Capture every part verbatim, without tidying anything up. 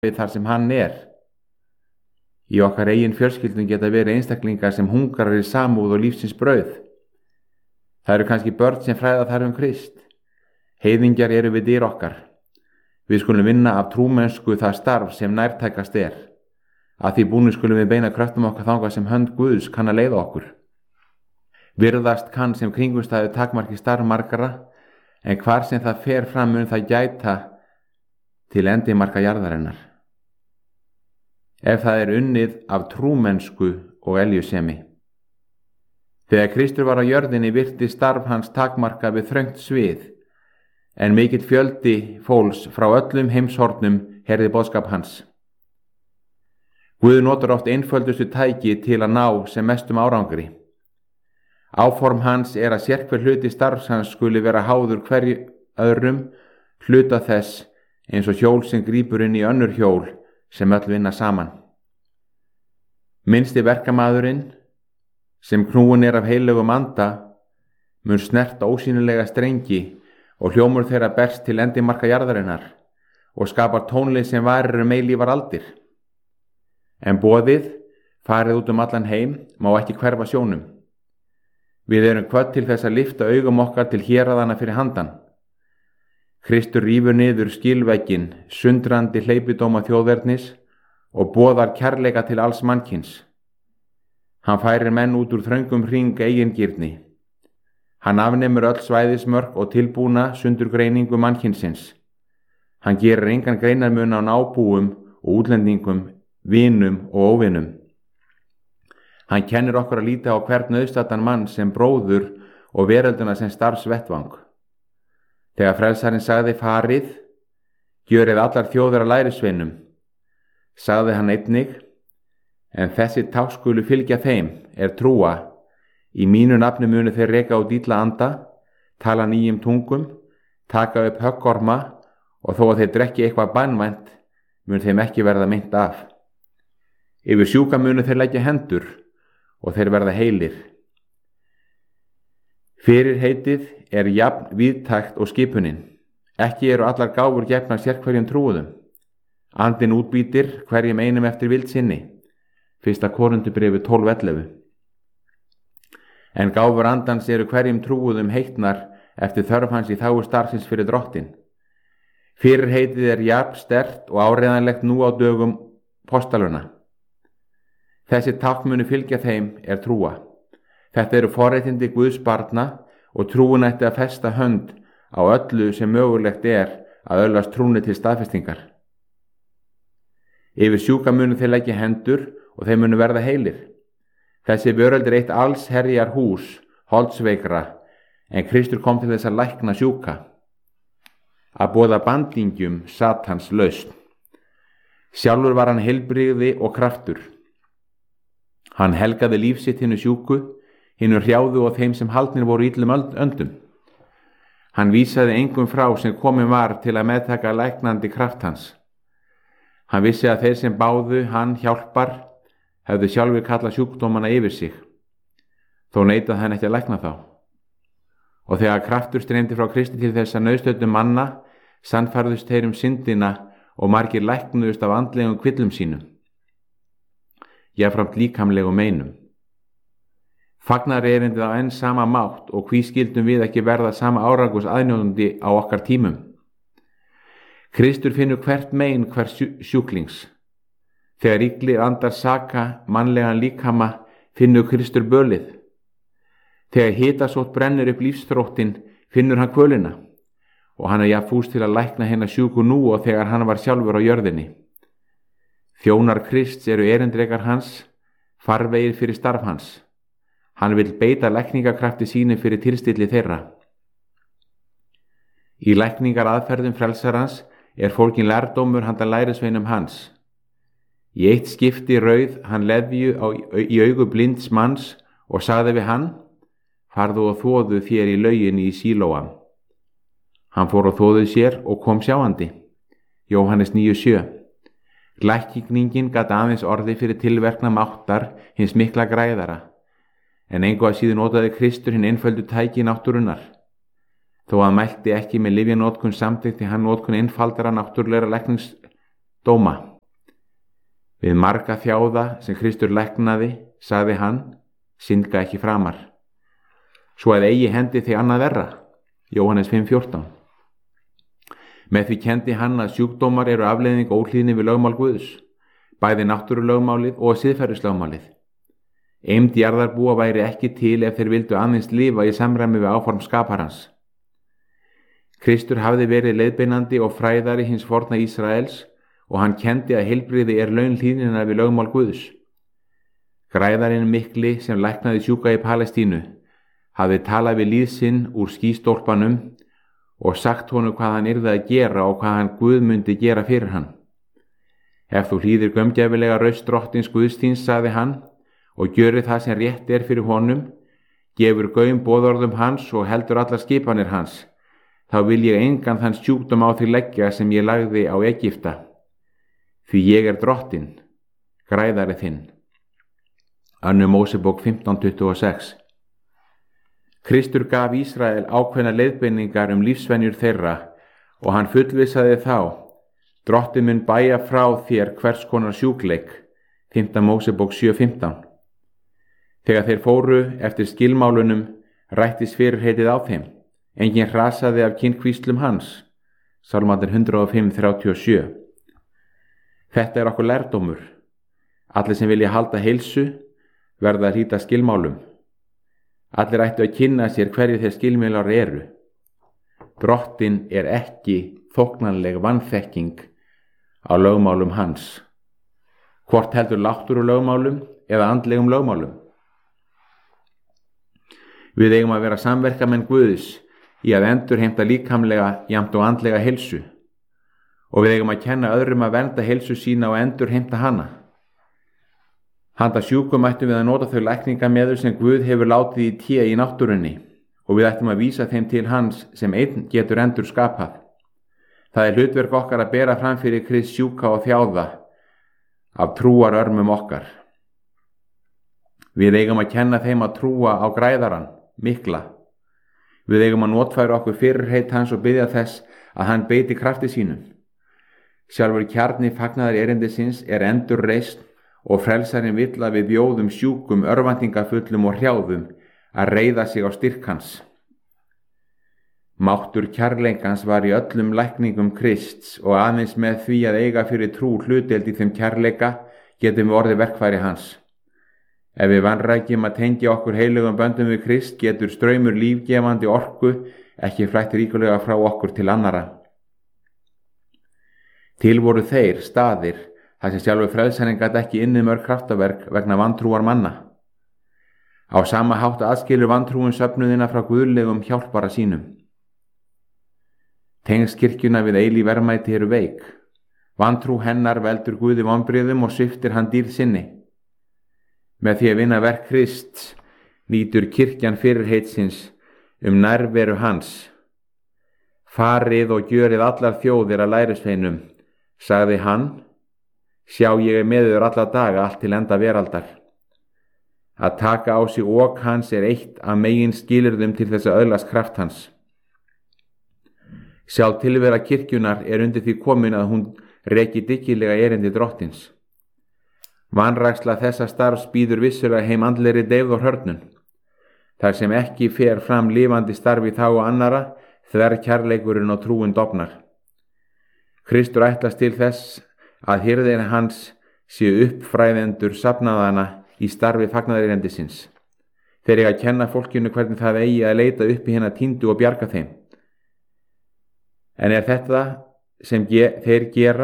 við þar sem hann er. Í okkar eigin fjölskyldum geta verið einstaklingar sem hungrar í samúð og lífsins brauð. Það eru kannski börn sem fræða þar um Krist. Heiðingjar eru við dyr okkar. Við skulum vinna af trúmennsku það starf sem nærtækast er. Að því búnu skulum við beina kröftum okkar þangað sem hönd Guðs kann að leiða okkur. Virðast kann sem kringumstæðu takmarki starf margara, en hvar sem það fer fram mun það gæta til endimarka jarðarinnar. Ef það er unnið af trúmennsku og eljusemi. Þegar Kristur var á jörðinni virti starf hans takmarka við þröngt svið, en mikill fjöldi fólks frá öllum heimshornum heyrði boðskap hans. Guð notar oft einföldustu tæki til að ná sem mestum árangri. Áform hans er að sérhver hluti starfs hans skuli vera háður hverju öðrum hluta þess, eins og hjól sem grípur inn í önnur hjól sem öll vinna saman. Minnsti verkamaðurinn, sem knúin er af heilögum anda, mun snerta ósýnilega strengi og hljómur þeirra berst til endimarka jarðarinnar og skapar tónlist sem varir um eilífar aldir. En boðið, farið út um allan heim, má ekki hverfa sjónum. Við erum hvött til þess að lyfta augum okkar til héraðana fyrir handan. Kristur rífur niður skilvegginn, sundrandi hleypidóma þjóðverðnis og boðar kærleika til alls mannkins. Hann færir menn út úr þröngum hring eigingirni. Hann afnemur öll svæðismörk og tilbúna sundurgreiningu mannkynsins. Hann gerir engan greinarmun á nábúum og útlendingum, vinum og óvinum. Hann kennir okkur að líta á hvern auðstatan mann sem bróður og verölduna sem starfsvettvang. Þegar frelsarinn sagði farið, gjörið allar þjóðir að lærisveinum, sagði hann einnig, en þessi tákn skulu fylgja þeim er trúa, í mínu nafni munu þeir reka út illa anda, tala nýjum tungum, taka upp höggorma og þó að þeir drekki eitthvað banvænt, mun þeim ekki verða meint af. Yfir sjúka munu þeir leggja hendur og þeir verða heilir. Fyrir heitið er jafn víðtækt og skipunin. Ekki eru allar gáfur gefnar sérhverjum trúuðum. Andinn útbýtir hverjum einum eftir vild sinni. Fyrsta Korintubréfi tólf ellefu. En gáfur andans eru hverjum trúuðum heitnar eftir þörf hans í þágu starfsins fyrir drottin. Fyrir heitið er jafn sterkt og áreiðanlegt nú á dögum postaluna. Þessi tákn munu fylgja þeim er trúa. Þetta eru forréttindi Guðs barna og trúin ætti að festa hönd á öllu sem mögulegt er að öðlast trúni til staðfestingar. Yfir sjúka munu þeir leggja hendur og þeir munu verða heilir. Þessi veröld er eitt alls herjar hús, holdsveikra, en Kristur kom til þess að lækna sjúka. Að boða bandingjum Satans lausn. Sjálfur var hann heilbrigði og kraftur. Hann helgaði líf sitt hinnu sjúku, hinnu hrjáðu og þeim sem haldnir voru illum öndum. Hann vísaði engum frá sem komið var til að meðtaka læknandi kraft hans. Hann vissi að þeir sem báðu hann hjálpar hefðu sjálfur kallað sjúkdómana yfir sig. Þó neitaði hann ekki að lækna þá. Og þegar kraftur streymdi frá Kristi til þess að nauðstöddum manna, sannfærðust þeir um syndina og margir læknuðust af andlegum kvillum sínum. Jafnframt líkamlegum meinum. Fagnar erindið á enn sama mátt og hví skildum við ekki verða sama árangurs aðnjóðandi á okkar tímum. Kristur finnur hvert mein hvers sjúklings. Þegar illir andar saka mannlegan líkama finnur Kristur bölið. Þegar hitasótt brennur upp lífsþróttin finnur hann kvölina og hann er jafnfús til að lækna hennar sjúku nú og þegar hann var sjálfur á jörðinni. Þjónar Krists eru erindrekar hans, farvegir fyrir starf hans. Hann vil beita lækningakrafti sínu fyrir tilstilli þeirra. Í lækningar aðferðum frelsarans er fólkin lærdómur handa lærisveinum hans. Í eitt skipti rauð hann leðju á, í augu blinds manns og sagði við hann, farðu og þvoðu þér í lauginni í Sílóam. Hann fór og þvoðu sér og kom sjáandi. Jóhannes níu sjö. Lækningin gat aðeins orði fyrir tilverkna máttar hins mikla græðara, en engu að síður notaði Kristur hinn einföldu tæki náttúrunnar. Þó að mælti ekki með lyfjanotkun samþykkti hann notkun einfaldara náttúrulegra lækningsdóma. Við marga þjáða sem Kristur læknaði, sagði hann, syndga ekki framar. Svo að eigi hendi þig annað verra. Jóhannes fimm fjórtán. Með því kendi hann að sjúkdómar eru afleiðing óhlýðni við lögmál Guðs, bæði náttúrulögmálið og siðferðislögmálið. Eymd jarðarbúa væri ekki til ef þeir vildu aðeins lifa í samræmi við áform skaparans. Kristur hafði verið leiðbeinandi og fræðari hins forna Ísraels og hann kendi að heilbrigði er laun hlýðnina við lögmál Guðs. Græðarinn mikli sem læknaði sjúka í Palestínu hafði talað við líð sinn úr skýstólpanum og sagt honum hvað hann yrði að gera og hvað hann Guð myndi gera fyrir hann. Ef þú hlýðir gaumgæfilega raust drottins Guðs þíns, sagði hann, og gjörir það sem rétt er fyrir honum, gefur gaum boðorðum hans og heldur allar skipanir hans, þá vil ég engan þann sjúkdóm á þig leggja sem ég lagði á Egypta. Því ég er drottin, græðari þinn. Önnur Mósebók fimmtán tuttugu og sex. Kristur gaf Ísrael ákveðna leiðbeiningar um lífsvenjur þeirra og hann fullvissaði þá: Drottinn mun bæja frá þér hvers konar sjúkleik. fimmta Mósebók sjö fimmtán. Þegar þeir fóru eftir skilmálunum rættist fyrirheitið á þeim. Enginn hrasaði af kynhvíslum hans. Sálmarnir hundrað og fimm þrjátíu og sjö. Þetta er okkur lærdómur. Allir sem vilja halda heilsu verða að hlíta skilmálum. Allir ættu að kynna sér hverju þeir skilmálar eru. Drottinn er ekki þóknanleg vanþekking á lögmálum hans. Hvort heldur náttúru lögmálum eða andlegum lögmálum. Við eigum að vera samverkamenn Guðs í að endurheimta líkamlega jafnt og andlega heilsu og við eigum að kenna öðrum að vernda heilsu sína og endurheimta hana. Handa sjúkum ættum við að nota þau lækningameður sem Guð hefur látið í té í náttúrunni og við ættum að vísa þeim til hans sem einn getur endur skapað. Það er hlutverk okkar að bera fram fyrir Krist sjúka og þjáða af trúar örmum okkar. Við eigum að kenna þeim að trúa á græðaran, mikla. Við eigum að notfæra okkur fyrirheit hans og biðja þess að hann beiti krafti sínum. Sjálfur kjarni fagnaðar erindisins er endurreisn og frelsarinn vill að við bjóðum sjúkum, örvæntingafullum og hrjáðum að reiða sig á styrk hans. Máttur kærleikans var í öllum lækningum Krists og aðeins með því að eiga fyrir trú hlutdeild í þeim kærleika getum við orðið verkfæri hans. Ef við vanrækjum að tengja okkur heilugum böndum við Krist getur straumur lífgefandi orku ekki flætt ríkulega frá okkur til annara. Til voru þeir staðir þar sem sjálfur frelsarinn gat ekki inni mörg kraftaverk vegna vantrúar manna. Á sama hátt aðskilur vantrúin söfnuðina frá guðlegum hjálpara sínum. Tengsl kirkjuna við eilíf verðmæti eru veik. Vantrú hennar veldur Guði vonbrigðum og sviptir hann dýrð sinni. Með því að vinna verk Krists nýtur kirkjan fyrirheitsins um nærveru hans. Farið og gjörið allar þjóðir að lærisveinum, sagði hann, sjá ég er með þér alla daga allt til enda veraldar. Að taka á sig ok hans er eitt af megin skilyrðum til þess að öðlast kraft hans. Sjálf tilvera kirkjunar er undir því komin að hún reki dyggilega erindi drottins. Vanræksla þessa starfs býður vissulega heim andlegri deyfð og hörnun. Þar sem ekki fer fram lifandi starfi þá og annara, þver kærleikurinn og trúin dofnar. Kristur ætlast til þess að hirðir hans séu uppfræðendur safnaðana í starfi fagnaðarerindisins. Þeir eiga að kenna fólkinu hvernig það eigi að leita upp í hérna týndu og bjarga þeim. En er þetta sem ge þeir gera?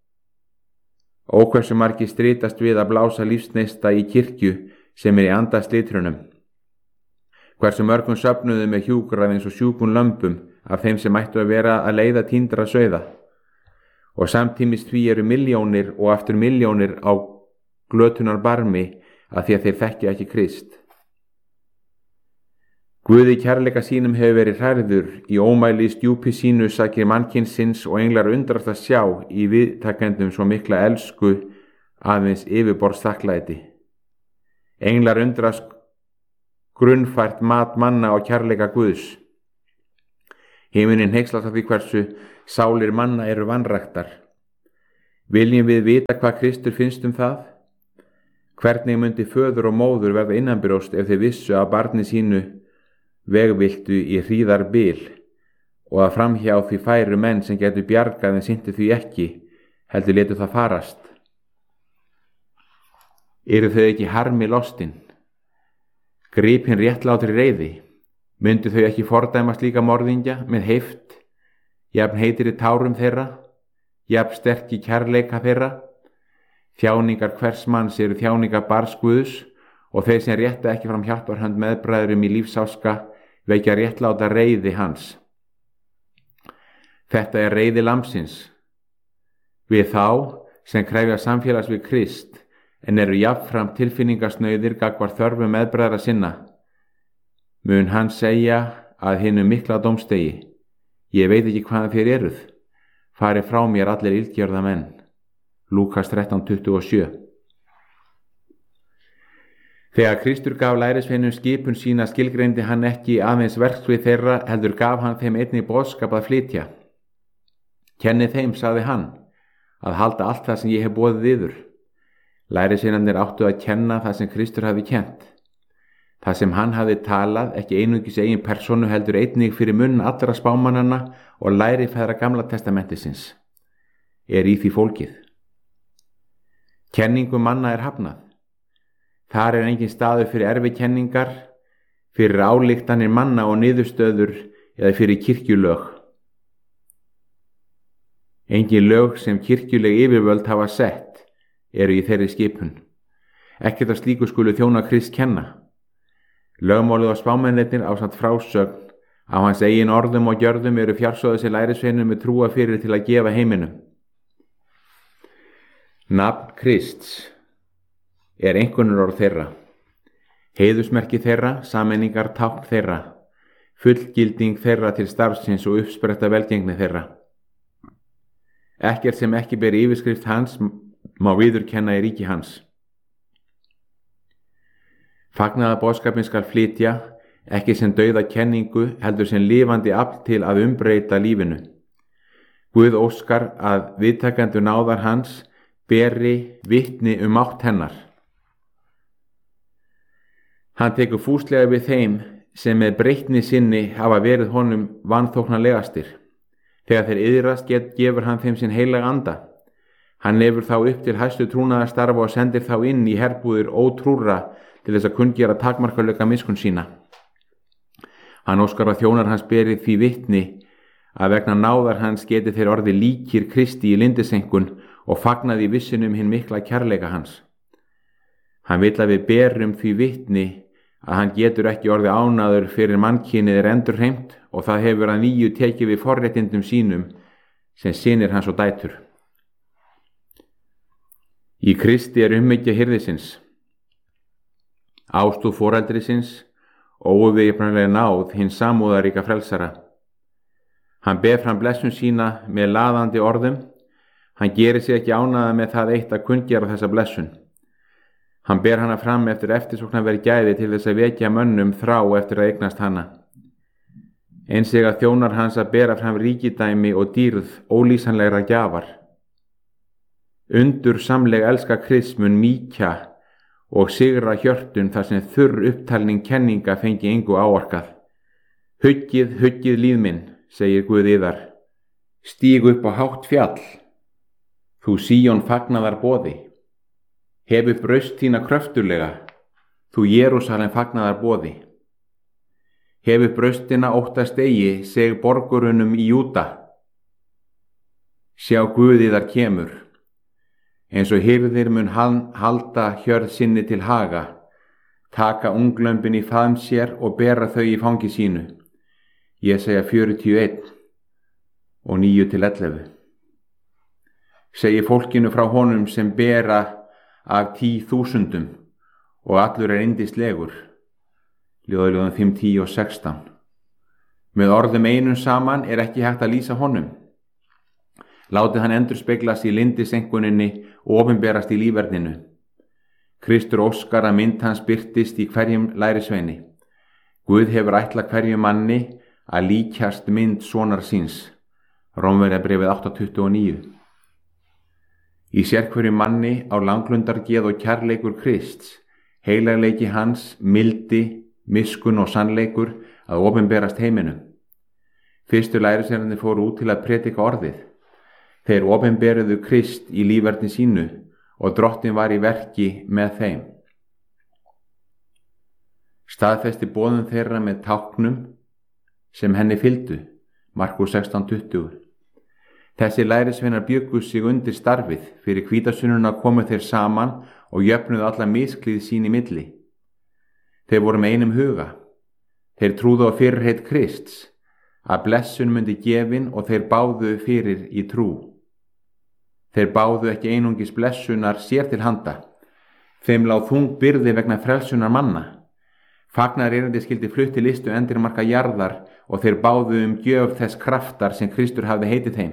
Og hversu margir stritast við að blása lífsneista í kirkju sem er í andaslitrunum? Hversu mörgum söfnuðu með hjúkrað eins og sjúkun lömbum af þeim sem ættu að vera að leiða týndra sauða? Og samtímis því eru milljónir og aftur milljónir á glötunar barmi að því að þeir þekkja ekki Krist. Guði kærleika sínum hefur verið hrærður í ómæli stjúpi sínu sakir mannkynsins og englar undrast að sjá í viðtakendum svo mikla elsku aðeins yfirborðs þakklæti. Englar undrast grunnfært mat manna og kærleika Guðs. Himinin hneykslast af því hversu sálir manna eru vanræktar. Viljum við vita hvað Kristur finnst um það? Hvernig myndi föður og móður verða innanbrjóst ef þeir vissu að barni sínu vegviltu í hríðarbil og að framhjá því færu menn sem getur bjargað en syntu því ekki, heldur létu það farast? Eru þau ekki harmi lostin? Grip hinn réttlátri reiði? Myndu þau ekki fordæma slíka morðingja með heift, jafn heitir í tárum þeirra, jafn sterk í kærleika þeirra? Þjáningar hvers manns eru þjáningar barns Guðs og þeir sem rétta ekki fram hjálparhönd meðbræðrum í lífsáska vekja réttláta reiði hans. Þetta er reiði lambsins. Við þá sem krefja samfélags við Krist en eru jafnframt tilfinningasnauðir gagnvart þörfum meðbræðra sinna, mun hann segja að hinum mikla dómstegi: Ég veit ekki hvaðan þér eruð, farið frá mér allir illgjörða menn. Lúkas þrettán tuttugu og sjö. Þegar Kristur gaf lærisveinum skipun sína skilgreindi hann ekki aðeins verksvið þeirra, heldur gaf hann þeim einnig boðskap að flytja. Kennið þeim, sagði hann, að halda allt það sem ég hef boðið yður. Lærisveinarnir áttu að kenna það sem Kristur hafi kennt. Það sem hann hafi talað, ekki einungis eigin persónu heldur einnig fyrir munn allra spámannanna og lærifæðra Gamla testamentisins, er í því fólkið. Kenningum manna er hafnað. Þar er engin staður fyrir erfikenningar, fyrir ályktanir manna og niðurstöður eða fyrir kirkjulög. Engin lög sem kirkjuleg yfirvöld hafa sett eru í þeirri skipun. Ekkert af slíku skulu þjóna Krist kenna. Lögmálið og spámennirnir ásamt frásögn af hans eigin orðum og gjörðum eru fjársóðu sér lærisveinum með trúa fyrir til að gefa heiminum. Nafn Krists er einkunnarorð þeirra, heiðursmerki þeirra, sameiningar tákn þeirra, fullgilding þeirra til starfsins og uppspretta velgengni þeirra. Ekkert sem ekki ber yfirskrift hans má viðurkenna í ríki hans. Fagnaða boðskapinn skal flytja, ekki sem dauða kenningu, heldur sem lifandi afl til að umbreyta lífinu. Guð óskar að viðtakendur náðar hans beri vitni um mátt hennar. Hann tekur fúslega við þeim sem með breytni sinni hafa verið honum vanþóknarlegastir. Þegar þeir iðrast get, gefur hann þeim sinn heilaga anda. Hann lefur þá upp til hæstu trúnaðarstarfa og sendir þá inn í herbúðir ótrúra til þess að kunngera takmarkalöka miskunn sína. Hann óskar að þjónar hans beri því vitni að vegna náðar hans geti þeir orði líkir Kristi í lindisenkun og fagnaði vissinum hinn mikla kærleika hans. Hann vill að við berum því vitni að hann getur ekki orði ánaður fyrir mannkynið er endurheimt og það hefur að nýju tekið við forréttindum sínum sem synir hans og dætur. Í Kristi er umhyggja hirðisins, ástúð foreldrisins og óviðjafnanlega náð hins samúðaríka frelsara. Hann ber fram blessun sína með laðandi orðum. Hann gerir sig ekki ánægða með það eitt að kunngera þessa blessun. Hann ber hana fram eftir eftirsóknarverð gæði til þess að vekja mönnum þrá eftir að eignast hana. Eins eiga þjónar hans að bera fram ríkidæmi og dýrð ólýsanlegra gjafar. Undur samleg elska Krists mun mýkja og sigra hjörtun þar sem þurr upptalning kenninga fengi engu áorkað. Huggið, huggið líð minn, segir Guð yðar. Stíg upp á hátt fjall. Þú Síón fagnaðar boði. Hefu braust þína kröftulega, þú Jerúsalem fagnaðar boði. Hefu braustina óttast eigi, seg borgurunum í Júda. Sjá Guði þar kemur, eins og hirðir mun hann halda hjörð sinni til haga, taka unglömbin í faðm sér og bera þau í fangi sínu. Ég segja fjörutíu og einn og níu til ellefu. Segi fólkinu frá honum sem bera af tí þúsundum og allur er yndislegur. Ljóðaljóðan fimm, tíu og sextán. Með orðum einum saman er ekki hægt að lýsa honum. Látið hann endurspeglast í lindisenkuninni og opinberast í líferninu. Kristur óskar að mynd hans birtist í hverjum lærisveini. Guð hefur ætlað hverjum manni að líkjast mynd sonar síns. Rómverjabréfið átta tuttugu og níu. Í sérhverju manni á langlundargeð og kærleikur Krists, heilagleiki hans, mildi, miskun og sannleikur að opinberast heiminum. Fyrstu lærisveinarnir fóru út til að predika orðið. Þeir opinberuðu Krist í líferni sínu og Drottinn var í verki með þeim. Staðfesti boðun þeirra með táknum sem henni fylgdu, Markús sextán tuttugu. Þessi lærisveinar bjuggu sig undir starfið, fyrir hvítasununa komu þeir saman og jöfnuðu alla misklíð sín í milli. Þeir voru með einum huga. Þeir trúðu á fyrirheit Krists, að blessun myndi gefin og þeir báðu fyrir í trú. Þeir báðu ekki einungis blessunar sér til handa. Þeim lá þung byrði vegna frelsunar manna. Fagnar erindi skildi flutt til listu endurmarka jarðar og þeir báðu um gjöf þess kraftar sem Kristur hafði heitið þeim.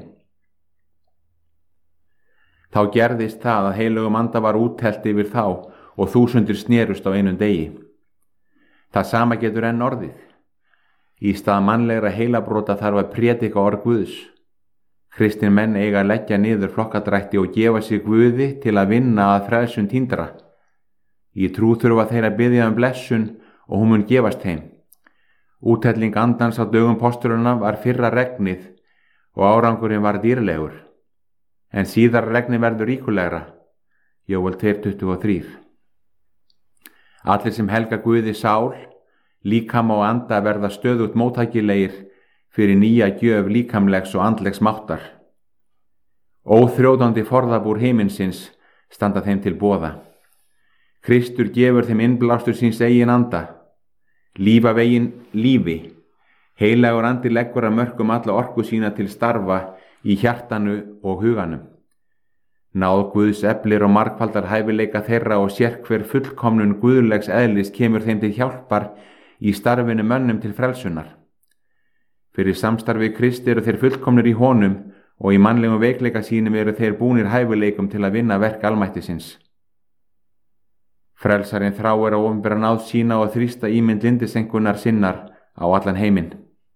Þá gerðist það að heilögum anda var úttelt yfir þá og þúsundir snerust á einum degi. Það sama getur enn orðið. Í stað mannlegra heilabrota þarf að prédika orð Guðs. Kristin menn eiga að leggja niður flokkadrætti og gefa sig Guði til að vinna að frelsun týndra. Í trú þurfa þeir að biðja um blessun og hún mun gefast þeim. Úthelling andans á dögum postulana var fyrra regnið og árangurinn var dýrlegur. En síðara regnið verður ríkulegra. Jóel tvö tuttugu og þrjú. Allir sem helga Guði sál, líkama og anda verða stöðugt móttækilegir fyrir nýja gjöf líkamlegs og andlegs máttar. Óþrjótandi forðabúr himinsins standa þeim til boða. Kristur gefur þeim innblástur síns eigin anda, lífa veginn lífi. Heilagur andi leggur að mörkum alla orku sína til starfa í hjartanu og huganum. Náð Guðs eflir og margfaldar hæfileika þeirra og sérhver fullkomnun guðlegs eðlis kemur þeim til hjálpar í starfinu mönnum til frelsunar. Fyrir samstarfi Kristi eru þeir fullkomnir í honum og í mannlegum veikleika sínum eru þeir búnir hæfileikum til að vinna verk almættisins. Frelsarinn þráir að opinbera náð sína og þrýsta ímynd lindisengunar sinnar á allan heiminn.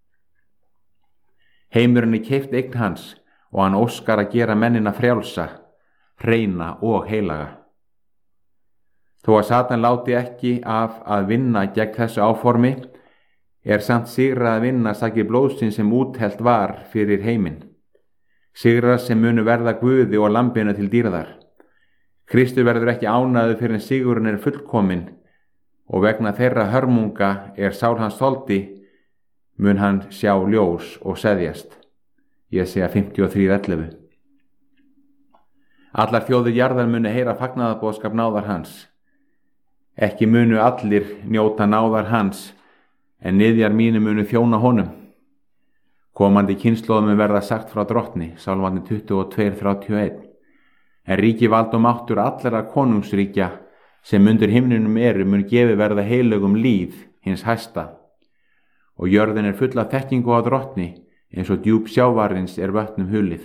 Heimurinn er keypt eign hans og hann óskar að gera mennina frjálsa, hreina og heilaga. Þó að Satan láti ekki af að vinna gegn þessu áformi, er samt sigra að vinna sakir blóðsins sem úthelt var fyrir heiminn. Sigra sem munu verða Guði og lambinu til dýrðar. Kristur verður ekki ánægður fyrir en sigurinn er fullkominn og vegna þeirra hörmunga er sál hans þoldi, mun hann sjá ljós og seðjast. Jesæja fimmtíu og þrjú ellefu. Allar þjóðir jarðar munu heyra fagnaðarboðskap náðar hans. Ekki munu allir njóta náðar hans, en niðjar mínu munu þjóna honum. Komandi kynslóðum mun verða sagt frá Drottni, Sálmandi tuttugu og tvö þrjátíu og eitt. En ríki vald og máttur allra konungsríkja sem undir himninum eru mun gefi verða heilögum líf hins hæsta. Og jörðin er full af þekkingu á Drottni, eins og djúp sjávarins er vötnum hulið.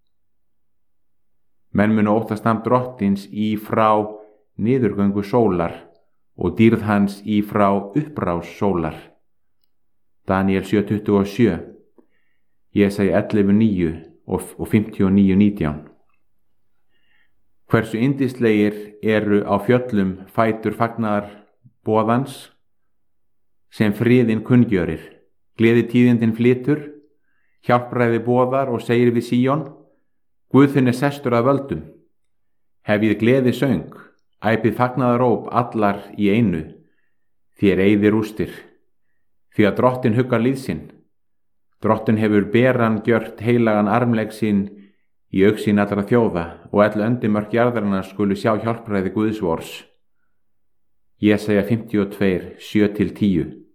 Menn munu óttast namn Drottins í frá niðurgöngu sólar og dýrð hans í frá upprás sólar. Daníel sjö tuttugu og sjö, Jesæja ellefu níu og fimmtíu og níu nítján. Hversu yndislegir eru á fjöllum fætur fagnaðar boðans sem friðin kunngjörir. Gleðitíðindin flytur, hjálpræði boðar og segir við Síón, Guð þinn er sestur að völdum. Hefið gleði söng, æpið fagnaðaróp allar í einu, þér eyðir rústir. Því að Drottinn huggar líð sinn. Drottinn hefur beran gjört heilagan armlegg sinn í augsýn allra þjóða og öll öndimörk jarðarinnar skulu sjá hjálpræði Guðs vors. Jesæja fimmtíu og tvö, sjö til tíu.